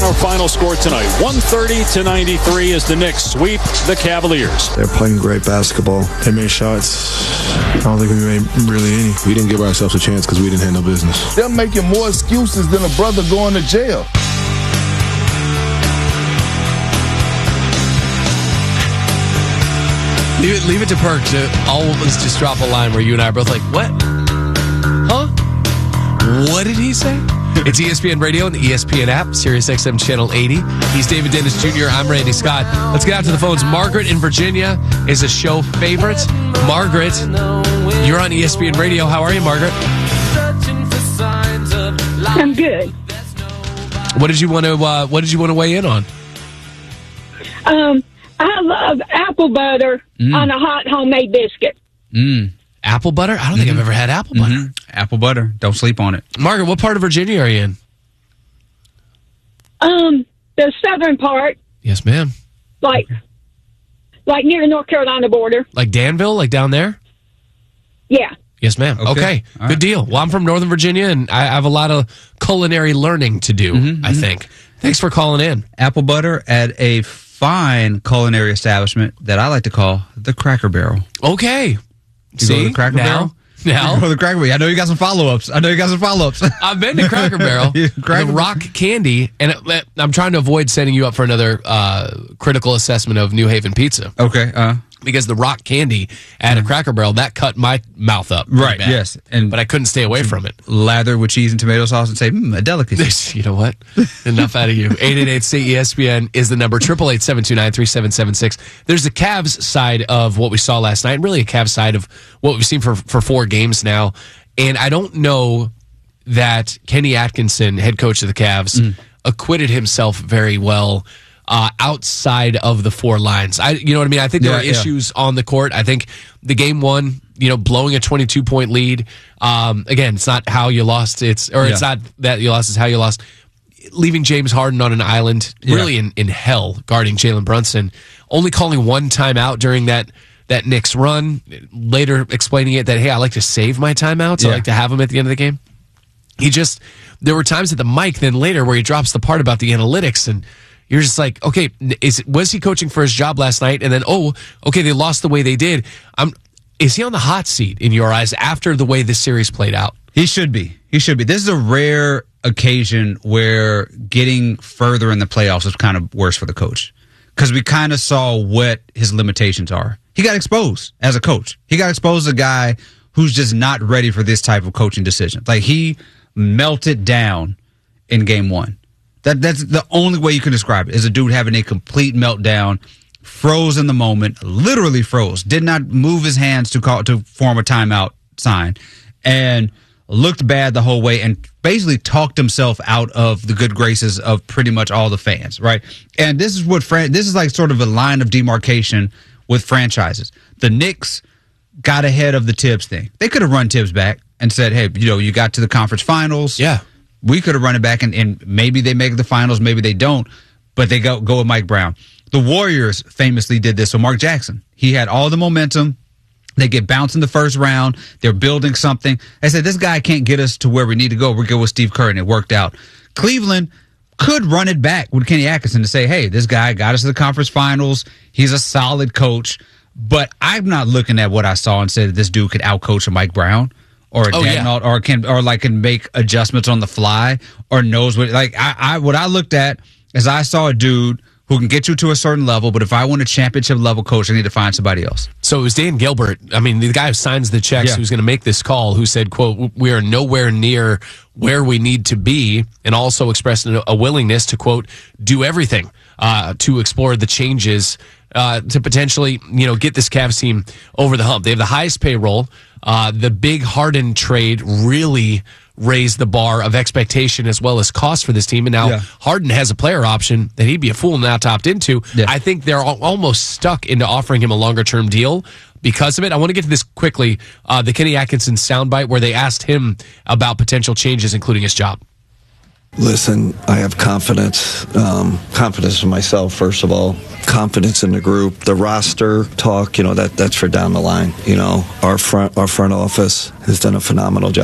our final score tonight. 130-93 as the Knicks sweep the Cavaliers. They're playing great basketball. They made shots. I don't think we made really any. We didn't give ourselves a chance because we didn't have no business. They're making more excuses than a brother going to jail. Leave it to Perk to always just drop a line where you and I are both like, what? Huh? What did he say? It's ESPN Radio and the ESPN app, SiriusXM Channel 80. He's David Dennis Jr. I'm Randy Scott. Let's get out to the phones. Margaret in Virginia is a show favorite. Margaret, you're on ESPN Radio. How are you, Margaret? I'm good. What did you want to weigh in on? I love apple butter on a hot homemade biscuit. Apple butter? I don't think I've ever had apple butter. Apple butter. Don't sleep on it. Margaret, what part of Virginia are you in? The southern part. Yes, ma'am. Like near the North Carolina border. Like Danville? Like down there? Yeah. Yes, ma'am. Okay. All right. Good deal. Well, I'm from Northern Virginia, and I have a lot of culinary learning to do, I think. Thanks for calling in. Apple butter at a fine culinary establishment that I like to call the Cracker Barrel. Okay. You go to the Cracker Barrel? Now. You go to the Cracker Barrel. I know you got some follow-ups. I've been to Cracker Barrel. The rock candy, and I'm trying to avoid setting you up for another critical assessment of New Haven pizza. Okay. Because the rock candy at a Cracker Barrel, that cut my mouth up. Right, bad. yes. But I couldn't stay away from it. Lather with cheese and tomato sauce and say, a delicacy. You know what? Enough out of you. 888-CESPN is the number. 888-729-3776. There's the Cavs side of what we saw last night, and really a Cavs side of what we've seen for 4 games now. And I don't know that Kenny Atkinson, head coach of the Cavs, acquitted himself very well outside of the 4 lines. You know what I mean? I think there were issues on the court. I think the game one, blowing a 22-point lead. Again, it's not how you lost. It's not that you lost. It's how you lost. Leaving James Harden on an island, really in hell, guarding Jalen Brunson. Only calling 1 timeout during that Knicks run. Later explaining it that, hey, I like to save my timeouts. I like to have them at the end of the game. There were times at the mic then later where he drops the part about the analytics, and you're just like, okay, was he coaching for his job last night? And then, they lost the way they did. Is he on the hot seat in your eyes after the way this series played out? He should be. This is a rare occasion where getting further in the playoffs is kind of worse for the coach, because we kind of saw what his limitations are. He got exposed as a coach. He got exposed as a guy who's just not ready for this type of coaching decision. Like, he melted down in game 1. That's the only way you can describe it, is a dude having a complete meltdown, froze in the moment, literally froze, did not move his hands to form a timeout sign, and looked bad the whole way, and basically talked himself out of the good graces of pretty much all the fans, right? And this is this is like sort of a line of demarcation with franchises. The Knicks got ahead of the Tibbs thing. They could have run Tibbs back and said, hey, you got to the conference finals. Yeah. We could have run it back, and maybe they make the finals, maybe they don't, but they go with Mike Brown. The Warriors famously did this with Mark Jackson. He had all the momentum. They get bounced in the first round. They're building something. They said, this guy can't get us to where we need to go. We're good with Steve Kerr, and it worked out. Cleveland could run it back with Kenny Atkinson to say, hey, this guy got us to the conference finals. He's a solid coach. But I'm not looking at what I saw and said that this dude could outcoach a Mike Brown, or a Dagnall, or can make adjustments on the fly, or knows what. Like, what I looked at is I saw a dude who can get you to a certain level, but if I want a championship level coach, I need to find somebody else. So it was Dan Gilbert, the guy who signs the checks, who's going to make this call, who said, quote, we are nowhere near where we need to be, and also expressed a willingness to, quote, do everything to explore the changes to potentially, get this Cavs team over the hump. They have the highest payroll. The big Harden trade really raised the bar of expectation as well as cost for this team. And now Harden has a player option that he'd be a fool not to opt into. Yeah. I think they're almost stuck into offering him a longer-term deal because of it. I want to get to this quickly. The Kenny Atkinson soundbite where they asked him about potential changes, including his job. Listen, I have confidence. Confidence in myself, first of all. Confidence in the group. The roster talk, that's for down the line. Our front office has done a phenomenal job.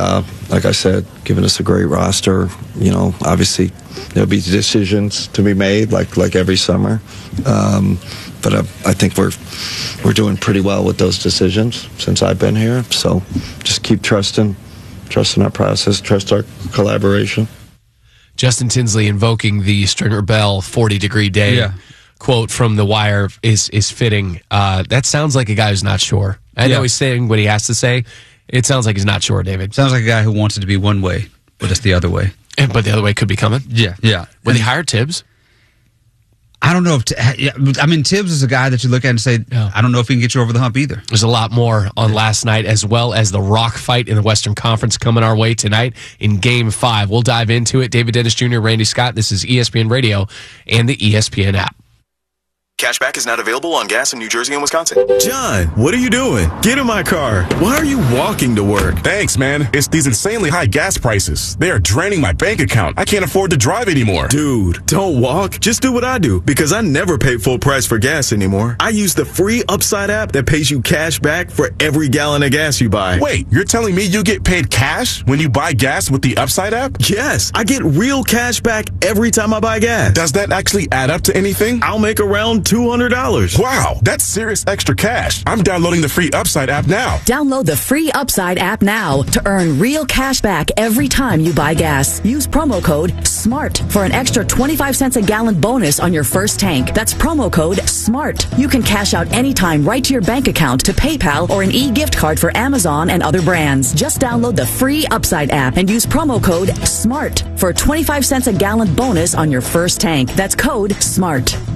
like I said, giving us a great roster. You know, obviously there'll be decisions to be made like every summer. But I think we're doing pretty well with those decisions since I've been here. So just keep trusting our process, trust our collaboration. Justin Tinsley invoking the Stringer Bell 40-degree day quote from The Wire is fitting. That sounds like a guy who's not sure. I know he's saying what he has to say. It sounds like he's not sure, David. Sounds like a guy who wants it to be one way, but it's the other way. But the other way could be coming. Yeah. Will he hire Tibbs? I don't know if Tibbs is a guy that you look at and say, I don't know if he can get you over the hump either. There's a lot more on last night, as well as the rock fight in the Western Conference coming our way tonight in Game 5. We'll dive into it. David Dennis Jr., Randy Scott. This is ESPN Radio and the ESPN app. Cashback is not available on gas in New Jersey and Wisconsin. John, what are you doing? Get in my car. Why are you walking to work? Thanks, man. It's these insanely high gas prices. They are draining my bank account. I can't afford to drive anymore. Dude, don't walk. Just do what I do, because I never pay full price for gas anymore. I use the free Upside app that pays you cash back for every gallon of gas you buy. Wait, you're telling me you get paid cash when you buy gas with the Upside app? Yes, I get real cash back every time I buy gas. Does that actually add up to anything? I'll make around $200. Wow, that's serious extra cash. I'm downloading the free Upside app now. Download the free Upside app now to earn real cash back every time you buy gas. Use promo code SMART for an extra 25 cents a gallon bonus on your first tank. That's promo code SMART. You can cash out anytime right to your bank account, to PayPal, or an e-gift card for Amazon and other brands. Just download the free Upside app and use promo code SMART for a 25 cents a gallon bonus on your first tank. That's code SMART.